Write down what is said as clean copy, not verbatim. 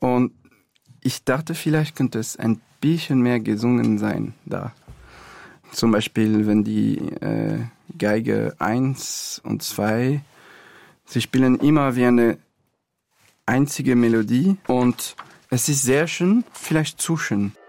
Und ich dachte, vielleicht könnte es ein bisschen mehr gesungen sein da. Zum Beispiel, wenn die Geige 1 und 2, sie spielen immer wie eine einzige Melodie und es ist sehr schön, vielleicht zu schön.